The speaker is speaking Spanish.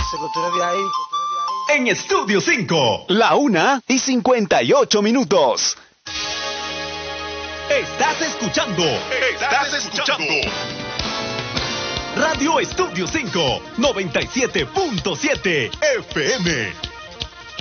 En Estudio 5, la 1:58. Estás escuchando Radio Estudio 5, 97.7 FM.